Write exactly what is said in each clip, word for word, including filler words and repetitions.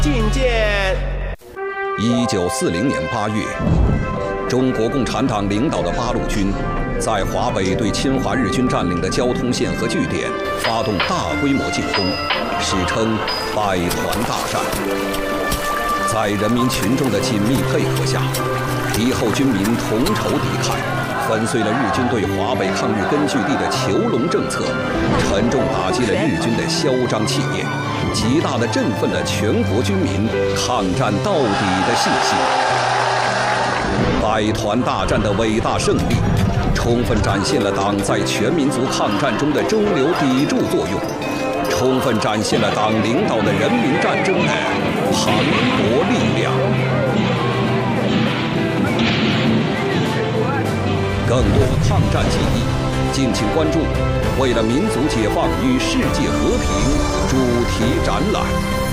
觐见。 一九四零年八月，中国共产党领导的八路军在华北对侵华日军占领的交通线和据点发动大规模进攻，史称百团大战。在人民群众的紧密配合下，敌后军民同仇敌忾，粉碎了日军对华北抗日根据地的囚笼政策，沉重打击了日军的嚣张气焰，极大地振奋了全国军民抗战到底的信心。百团大战的伟大胜利，充分展现了党在全民族抗战中的中流砥柱作用，充分展现了党领导的人民战争的磅礴力量。更多抗战记忆，敬请关注《为了民族解放与世界和平》主题展览。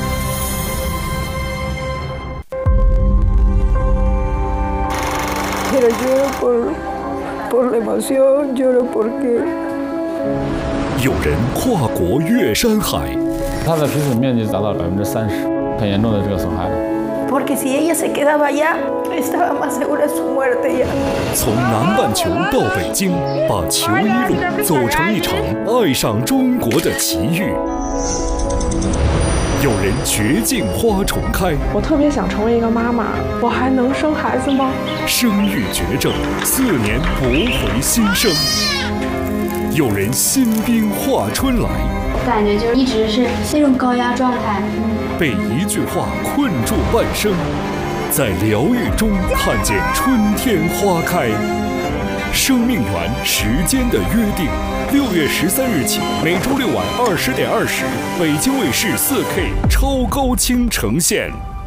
Pero lloro por por la emoción, lloro porque。 有人跨国越山海， 它的皮损面积达到百分之三十，很严重的这个损害了。 Porque si ella se quedaba allá, estaba más segura de su muerte ya。 从南半球到北京，把求医路走成一场爱上中国的奇遇。有人绝境花重开， 我特别想成为一个妈妈，我还能生孩子吗？ 生育绝症，四年驳回新生。有人新兵化春来， 我感觉就一直是那种高压状态， 被一句话困住半生，在疗愈中看见春天花开。生命源时间的约定，六月十三日起，每周六晚二十点二十，北京卫视四 K 超高清呈现。